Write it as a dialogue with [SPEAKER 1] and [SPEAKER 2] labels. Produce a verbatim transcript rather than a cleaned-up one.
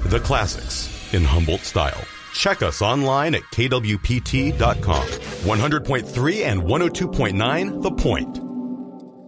[SPEAKER 1] The classics in Humboldt style. Check us online at K W P T dot com. one hundred point three and one oh two point nine The Point.